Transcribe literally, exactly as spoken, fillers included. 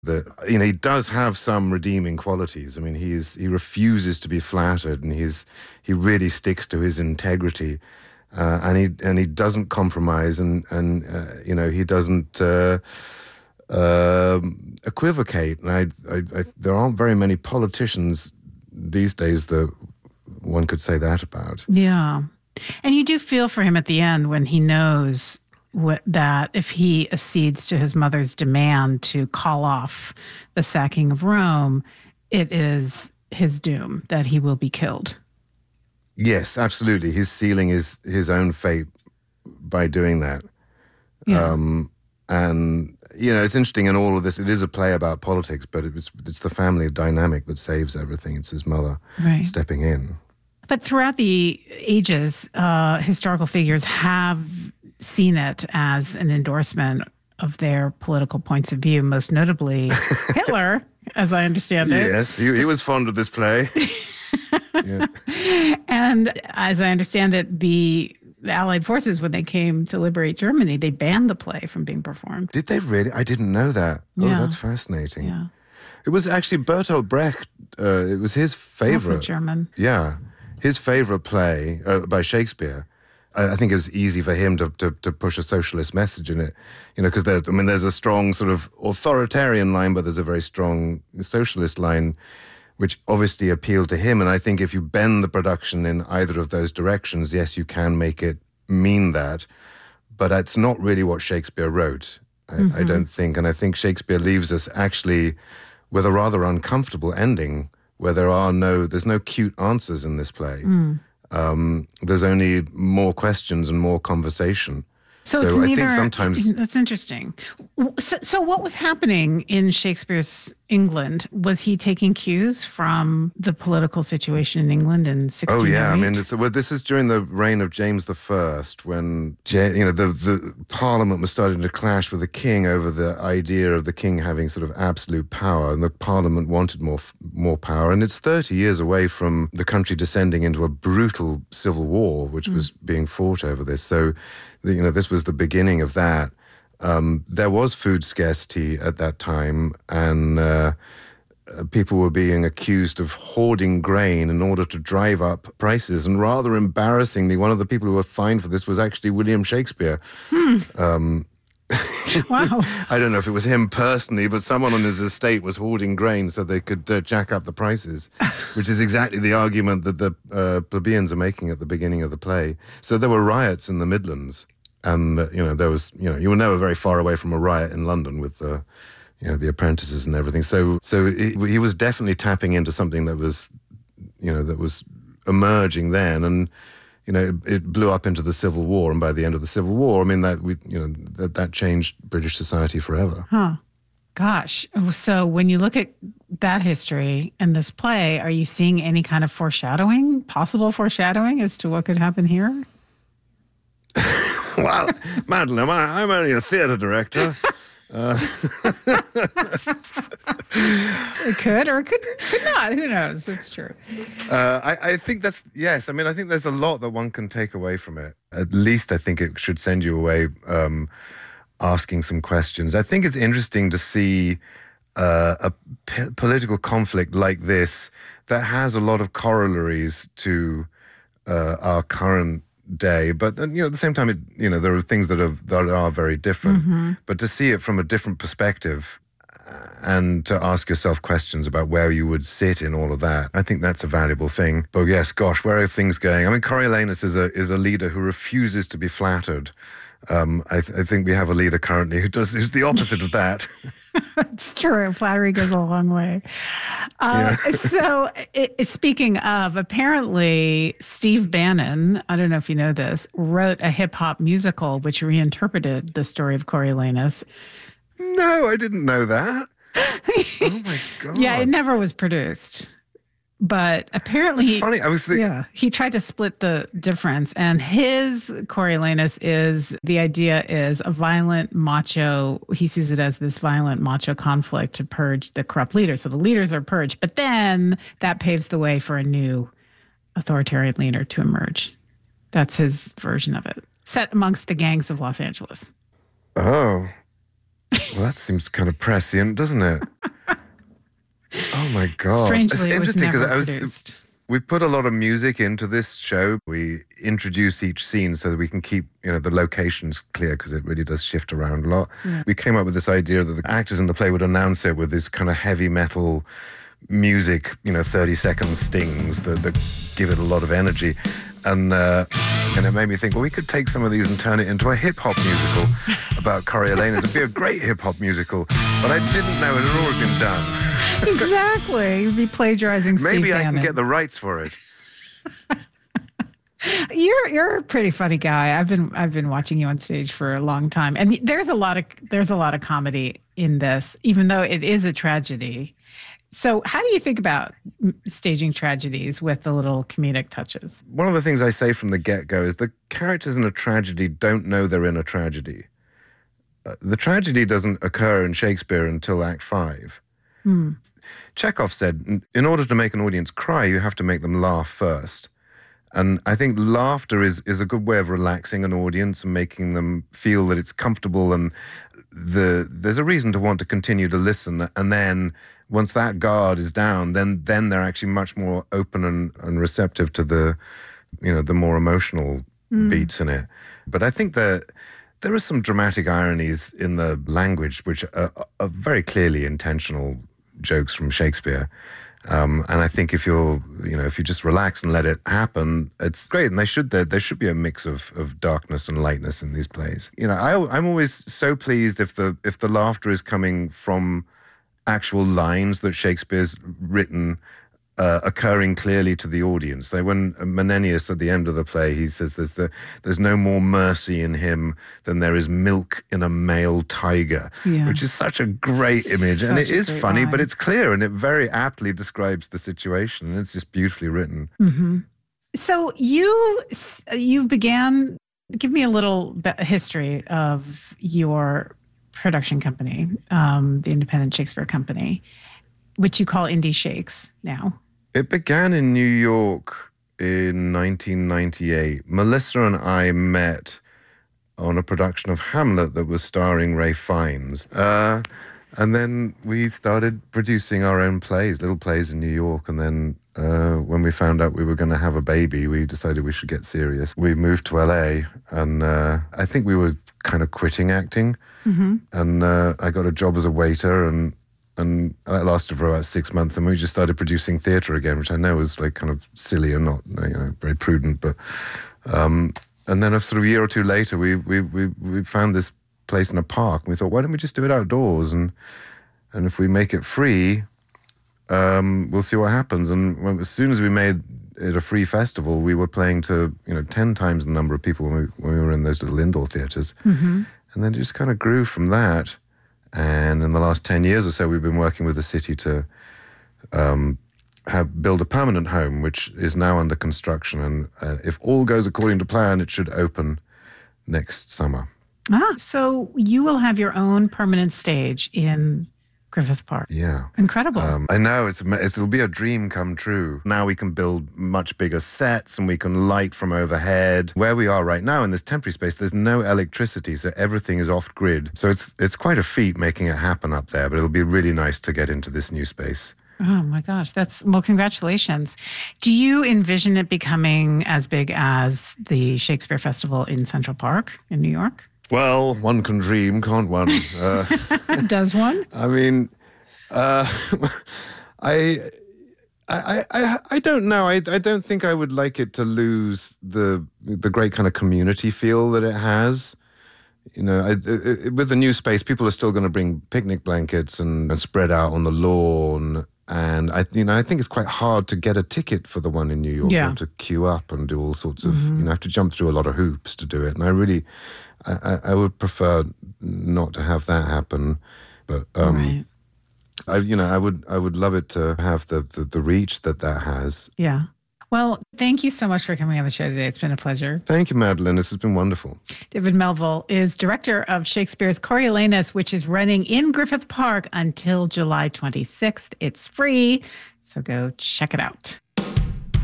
That, you know, he does have some redeeming qualities. I mean, he's he refuses to be flattered, and he's he really sticks to his integrity, uh, and he and he doesn't compromise, and and uh, you know, he doesn't uh, uh, equivocate. And I, I, I, there aren't very many politicians these days that one could say that about. Yeah, and you do feel for him at the end when he knows What, that if he accedes to his mother's demand to call off the sacking of Rome, it is his doom, that he will be killed. Yes, absolutely. He's sealing his, his own fate by doing that. Yeah. Um, and, you know, it's interesting in all of this. It is a play about politics, but it was, it's the family dynamic that saves everything. It's his mother right. stepping in. But throughout the ages, uh, historical figures have seen it as an endorsement of their political points of view, most notably Hitler, as I understand it. Yes, he, he was fond of this play. Yeah. And as I understand it, the Allied forces, when they came to liberate Germany, they banned the play from being performed. Did they really? I didn't know that. Yeah. Oh, that's fascinating. Yeah. It was actually Bertolt Brecht. Uh, it was his favorite. Also German. Yeah. His favorite play uh, by Shakespeare. I think it was easy for him to, to, to push a socialist message in it, you know, because there, I mean, there's a strong sort of authoritarian line, but there's a very strong socialist line, which obviously appealed to him. And I think if you bend the production in either of those directions, yes, you can make it mean that, but that's not really what Shakespeare wrote, I, mm-hmm. I don't think. And I think Shakespeare leaves us actually with a rather uncomfortable ending, where there are no, there's no cute answers in this play. Mm. Um, there's only more questions and more conversation. So, so it's I neither, think sometimes that's interesting. So, so what was happening in Shakespeare's England? Was he taking cues from the political situation in England in sixteen oh eight? Oh yeah, I mean, it's, well, this is during the reign of James the First, when you know the the Parliament was starting to clash with the king over the idea of the king having sort of absolute power, and the Parliament wanted more more power. And it's thirty years away from the country descending into a brutal civil war, which mm. was being fought over this. So, you know, this was the beginning of that. Um, there was food scarcity at that time, and uh, people were being accused of hoarding grain in order to drive up prices. And rather embarrassingly, one of the people who were fined for this was actually William Shakespeare. Hmm. Um, wow. I don't know if it was him personally, but someone on his estate was hoarding grain so they could uh, jack up the prices, which is exactly the argument that the uh, plebeians are making at the beginning of the play. So there were riots in the Midlands. And, uh, you know, there was, you know, you were never very far away from a riot in London with the, you know, the apprentices and everything. So, so he, he was definitely tapping into something that was, you know, that was emerging then. And, you know, it, it blew up into the Civil War. And by the end of the Civil War, I mean, that, we, you know, that, that changed British society forever. Huh. Gosh. So when you look at that history and this play, are you seeing any kind of foreshadowing, possible foreshadowing as to what could happen here? Well, Madeline, I, I'm only a theatre director. Uh. It could or it could, could not. Who knows? That's true. Uh, I, I think that's, yes. I mean, I think there's a lot that one can take away from it. At least I think it should send you away um, asking some questions. I think it's interesting to see uh, a p- political conflict like this that has a lot of corollaries to uh, our current day, but you know, at the same time, it, you know, there are things that are that are very different. Mm-hmm. But to see it from a different perspective, and to ask yourself questions about where you would sit in all of that, I think that's a valuable thing. But yes, gosh, where are things going? I mean, Coriolanus is a is a leader who refuses to be flattered. Um, I, th- I think we have a leader currently who does who's the opposite of that. It's true. Flattery goes a long way. Uh, yeah. So, it, speaking of, apparently Steve Bannon, I don't know if you know this, wrote a hip hop musical which reinterpreted the story of Coriolanus. No, I didn't know that. Oh my God. Yeah, it never was produced. But apparently, it's funny. I was thinking, yeah, he tried to split the difference. And his Coriolanus is, the idea is a violent macho, he sees it as this violent macho conflict to purge the corrupt leaders. So the leaders are purged, but then that paves the way for a new authoritarian leader to emerge. That's his version of it, set amongst the gangs of Los Angeles. Oh, Well, that seems kind of prescient, doesn't it? Oh my God. Strangely, it's it was interesting because never I was produced. we put a lot of music into this show. We introduce each scene so that we can keep, you know, the locations clear because it really does shift around a lot. Yeah. We came up with this idea that the actors in the play would announce it with this kind of heavy metal music, you know, thirty second stings that, that give it a lot of energy. And uh, and it made me think, well, we could take some of these and turn it into a hip-hop musical about Coriolanus. It'd be a great hip-hop musical, but I didn't know it had already been done. Exactly. You'd be plagiarizing Steve Maybe I Bannon. can get the rights for it. You're you're a pretty funny guy. I've been I've been watching you on stage for a long time, and there's a lot of there's a lot of comedy in this, even though it is a tragedy. So, how do you think about staging tragedies with the little comedic touches? One of the things I say from the get-go is the characters in a tragedy don't know they're in a tragedy. Uh, the tragedy doesn't occur in Shakespeare until Act Five. Hmm. Chekhov said, in order to make an audience cry, you have to make them laugh first. And I think laughter is, is a good way of relaxing an audience and making them feel that it's comfortable and the there's a reason to want to continue to listen. And then once that guard is down, then then they're actually much more open and, and receptive to the, you know, the more emotional mm. beats in it. But I think that there are some dramatic ironies in the language which are, are very clearly intentional jokes from Shakespeare. Um, and I think if you're, you know, if you just relax and let it happen, it's great. And they should, there, there should be a mix of, of darkness and lightness in these plays. You know, I, I'm always so pleased if the, if the laughter is coming from actual lines that Shakespeare's written, uh, occurring clearly to the audience. Like when Menenius at the end of the play, he says there's the, there's no more mercy in him than there is milk in a male tiger, yeah. which is such a great image. Such and it is funny, line. But it's clear and it very aptly describes the situation. And it's just beautifully written. Mm-hmm. So you, you began, give me a little bit history of your production company, um, the Independent Shakespeare Company, which you call Indie Shakes now. It began in New York in nineteen ninety-eight. Melissa and I met on a production of Hamlet that was starring Ralph Fiennes. Uh, and then we started producing our own plays, little plays in New York. And then uh, when we found out we were going to have a baby, we decided we should get serious. We moved to L A and uh, I think we were kind of quitting acting. Mm-hmm. And uh, I got a job as a waiter and And that lasted for about six months, and we just started producing theatre again, which I know was like kind of silly and not, you know, very prudent. But um, and then a sort of year or two later, we we we we found this place in a park, and we thought, why don't we just do it outdoors? And and if we make it free, um, we'll see what happens. And when, as soon as we made it a free festival, we were playing to, you know, ten times the number of people when we when we were in those little indoor theatres, mm-hmm. and then it just kind of grew from that. And in the last ten years or so, we've been working with the city to um, have build a permanent home, which is now under construction. And uh, if all goes according to plan, it should open next summer. Ah, so you will have your own permanent stage in Griffith Park. Yeah. Incredible. Um, I know. It's, it's It'll be a dream come true. Now we can build much bigger sets and we can light from overhead. Where we are right now in this temporary space, there's no electricity, so everything is off-grid. So it's it's quite a feat making it happen up there, but it'll be really nice to get into this new space. Oh my gosh, that's, well, congratulations. Do you envision it becoming as big as the Shakespeare Festival in Central Park in New York? Well, one can dream, can't one? Uh, Does one? I mean, uh, I, I, I, I don't know. I, I don't think I would like it to lose the the great kind of community feel that it has. You know, I, it, with the new space, people are still going to bring picnic blankets and, and spread out on the lawn. And I, you know, I think it's quite hard to get a ticket for the one in New York. Yeah. You have to queue up and do all sorts of, mm-hmm. you know, have to jump through a lot of hoops to do it. And I really, I, I would prefer not to have that happen. But, um, right. I, you know, I would, I would love it to have the, the, the reach that that has. Yeah. Well, thank you so much for coming on the show today. It's been a pleasure. Thank you, Madeline. This has been wonderful. David Melville is director of Shakespeare's Coriolanus, which is running in Griffith Park until July twenty-sixth. It's free, so go check it out.